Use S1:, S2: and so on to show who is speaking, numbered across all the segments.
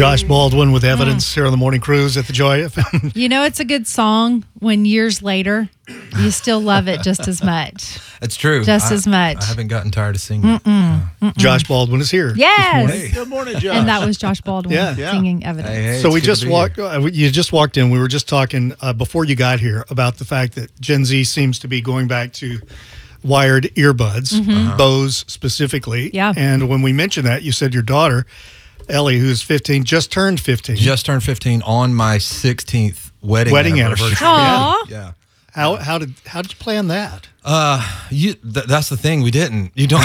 S1: Josh Baldwin with Evidence here on the Morning Cruise at the Joy FM.
S2: You know, it's a good song when years later you still love it just as much.
S3: It's true.
S2: Just as much.
S3: I haven't gotten tired of singing it.
S1: Josh Baldwin is here.
S2: Yes.
S4: Good morning, Josh.
S2: And that was Josh Baldwin singing Evidence.
S3: Hey,
S1: So we
S3: it's
S1: just
S3: good to be
S1: walked. You just walked in. We were just talking before you got here about the fact that Gen Z seems to be going back to wired earbuds, Bose specifically.
S2: Yeah.
S1: And when we mentioned that, you said your daughter, Ellie, who's 15, just turned 15.
S3: Just turned 15 on my 16th wedding anniversary.
S2: Aw.
S3: Yeah.
S1: How did you plan that?
S3: That's the thing. We didn't. You don't.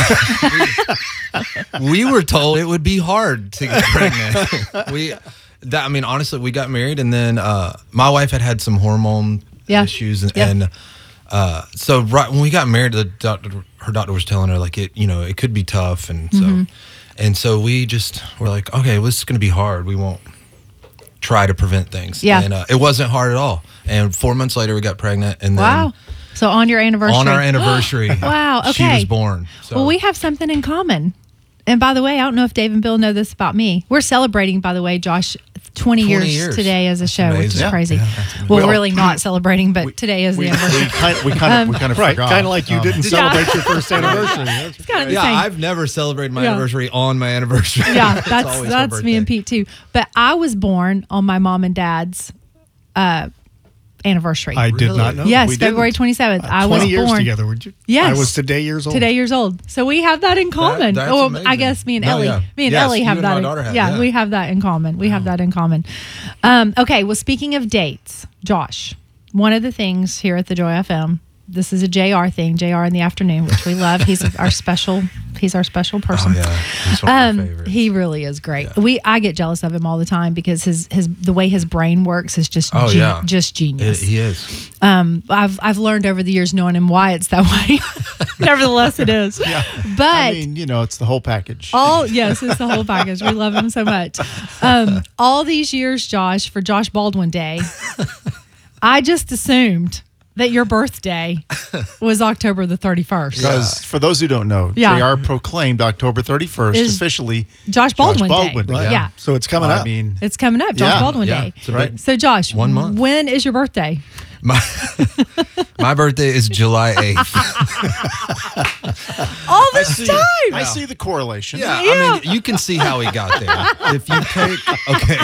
S3: We were told it would be hard to get pregnant. Honestly, we got married, and then my wife had some hormone issues, and so right when we got married, her doctor was telling her like it could be tough, and so we just were like, okay, well, this is going to be hard. We won't try to prevent things.
S2: Yeah.
S3: And it wasn't hard at all. And 4 months later, we got pregnant, and then
S2: Wow. So on your anniversary.
S3: on our anniversary,
S2: Wow, okay.
S3: she was born. So.
S2: Well, we have something in common. And by the way, I don't know if Dave and Bill know this about me. We're celebrating, by the way, Josh, 20 years today as a show, which is
S3: amazing.
S2: crazy.
S3: Yeah, that's amazing.
S2: Well, really not celebrating, but today is the anniversary.
S4: We kind of
S1: Right,
S4: forgot.
S1: kind of like you didn't celebrate your first anniversary.
S2: It's kind of the
S3: Yeah,
S2: same.
S3: I've never celebrated my
S2: Yeah.
S3: anniversary on my anniversary.
S2: Yeah,
S3: It's always her
S2: that's me and
S3: birthday.
S2: Pete too. But I was born on my mom and dad's anniversary.
S1: I did not know.
S2: Yes,
S1: We didn't.
S2: February 27th. I was
S1: 20 years
S2: born
S1: together. Would you?
S2: Yes.
S1: I was today years old.
S2: years old. So we have that in common.
S3: that's
S2: I
S3: amazing.
S2: guess me and
S3: No,
S2: Ellie.
S3: yeah.
S2: Me and
S3: Yes,
S2: Ellie
S3: you
S2: have
S3: and
S2: that.
S3: my daughter have,
S2: yeah,
S3: yeah.
S2: we have that in common. We have that in common. Okay, well, speaking of dates, Josh, one of the things here at the Joy FM, this is a JR thing, JR in the afternoon, which we love. He's our special person.
S3: Oh, yeah. He's one of my favorites.
S2: He really is great.
S3: Yeah.
S2: I get jealous of him all the time because the way his brain works is just just genius.
S3: He is.
S2: I've learned over the years knowing him why it's that way. Nevertheless, it is.
S4: Yeah.
S2: But
S4: I mean, it's the whole package.
S2: yes, it's the whole package. We love him so much. All these years, Josh, for Josh Baldwin Day, I just assumed that your birthday was October the 31st.
S4: Because for those who don't know,
S2: Yeah.
S4: JR proclaimed October 31st
S2: Is
S4: officially
S2: Josh Baldwin Day.
S4: Day.
S2: Yeah.
S1: So it's coming
S4: I
S1: up.
S4: mean,
S2: It's coming up, Josh
S4: Yeah,
S2: Baldwin
S3: yeah.
S2: Day.
S3: It's a
S4: Right.
S3: big-
S2: So, Josh,
S3: 1 month.
S2: when is your birthday?
S3: My birthday is July 8th.
S2: All this time.
S4: I see the correlation.
S3: Yeah, I mean, you can see how he got there. If you take, okay.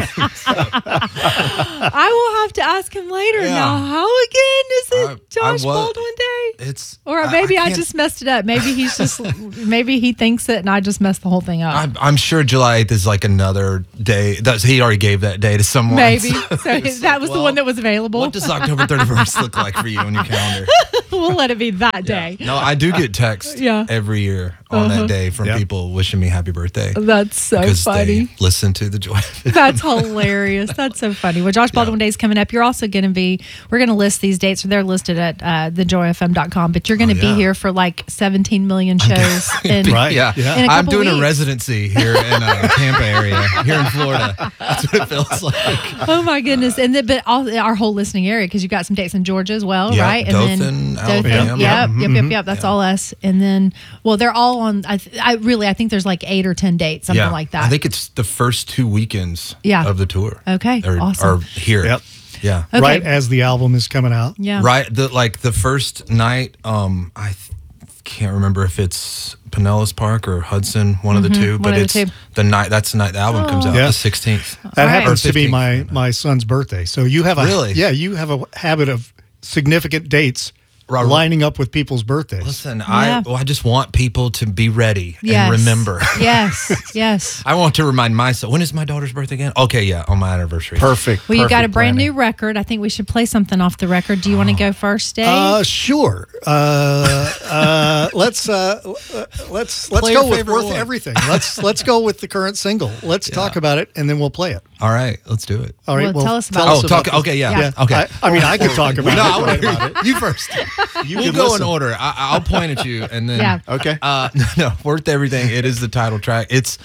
S2: I will have to ask him later.
S3: Yeah.
S2: Now, how again is it
S3: I
S2: Josh
S3: was-
S2: Baldwin Day?
S3: It's
S2: Or maybe I
S3: can't-
S2: just messed it up. Maybe maybe he thinks it and I just messed the whole thing up.
S3: I'm sure July 8th is like another day. He already gave that day to someone.
S2: Maybe.
S3: So
S2: So
S3: it's
S2: that
S3: like,
S2: was the
S3: well,
S2: one that was available.
S3: What does October 31st look like for you on your calendar?
S2: We'll let it be that day.
S3: No, I do get texts
S2: Yeah.
S3: every year on that day from
S1: Yeah.
S3: people wishing me happy birthday.
S2: That's so
S3: Because
S2: funny.
S3: they listen to the Joy.
S2: That's hilarious. That's so funny. Well, Josh Baldwin Day is coming up. You're also going to we're going to list these dates. They're listed at thejoyfm.com, but you're going to be
S3: yeah.
S2: here for like 17 million shows.
S1: Right.
S3: Yeah.
S1: Yeah.
S2: In a
S3: I'm
S2: couple
S3: doing a
S2: weeks.
S3: residency here in Tampa area, here in Florida. That's what it feels like.
S2: Oh my goodness! But our whole listening area, because you've got some dates in Georgia as well,
S3: Yeah,
S2: right?
S3: Dothan, Alabama.
S2: Yep. That's all us. And then, well, they're all on. I think there's like 8 or 10 dates, something like that.
S3: I think it's the first 2 weekends of the tour.
S2: Okay,
S3: Are
S2: awesome.
S3: here.
S1: Yep.
S3: Yeah.
S2: Okay.
S1: Right as the album is coming out.
S2: Yeah.
S3: Right. The first night, I can't remember if it's Pinellas Park or Hudson, one of the two,
S2: one
S3: but
S2: of the
S3: it's
S2: two.
S3: that's the night the album comes out,
S1: Yeah.
S3: the 16th.
S1: That
S2: All right.
S1: happens to be
S3: 15th.
S1: my son's birthday. So you have you have a habit of significant dates
S3: Right.
S1: lining up with people's birthdays.
S3: Listen,
S2: Yeah.
S3: I just want people to be ready
S2: Yes.
S3: and remember.
S2: Yes.
S3: I want to remind myself, when is my daughter's birthday again? Okay, yeah, on my anniversary.
S4: Perfect.
S2: Well, you got a
S4: perfect
S2: brand
S4: planning.
S2: new record. I think we should play something off the record. Do you want to go first, Dave?
S1: Sure. Let's
S3: Play
S1: go
S3: your
S1: with
S3: favorite
S1: Worth
S3: one.
S1: Everything. Let's go with the current single. Let's talk about it and then we'll play it.
S3: All right, let's do it.
S1: All right.
S2: Well, tell us about
S3: Oh,
S2: it.
S3: talk.
S1: this.
S3: Okay, yeah. Okay.
S1: I mean, I could talk about
S3: No,
S1: it.
S3: I want to hear you first.
S4: You
S3: We'll
S4: can
S3: go
S4: listen.
S3: in order. I'll point at you, and then
S2: Yeah.
S4: Okay.
S3: no, Worth Everything. It is the title track. It's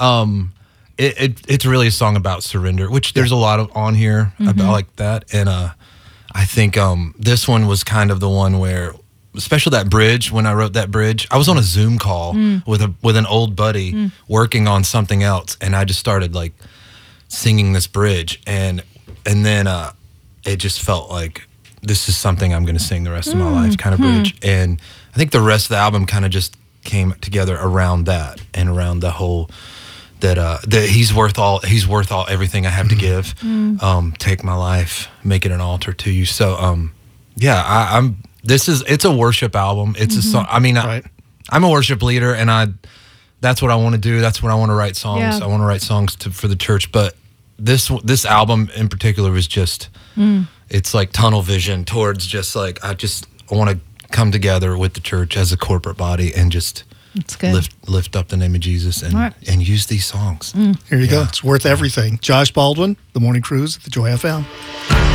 S3: it's really a song about surrender, which there's a lot of on here about like that, and I think this one was kind of the one where, especially that bridge. When I wrote that bridge, I was on a Zoom call with an old buddy working on something else, and I just started like singing this bridge, and then it just felt like this is something I'm going to sing the rest of my life, kind of bridge. And I think the rest of the album kind of just came together around that, and around the whole that he's worth all everything I have to give. Take my life, make it an altar to you. So it's a worship album. It's a song. I mean,
S1: Right.
S3: I'm a worship leader, and that's what I want to do. That's what I want to write songs.
S2: Yeah.
S3: I want to write songs for the church. But this album in particular was just, it's like tunnel vision towards just like, I want to come together with the church as a corporate body and just
S2: That's good.
S3: lift up the name of Jesus and,
S2: All right.
S3: and use these songs.
S1: Here you go.
S3: Yeah.
S1: It's worth everything. Josh Baldwin, The Morning Cruise at the Joy FM.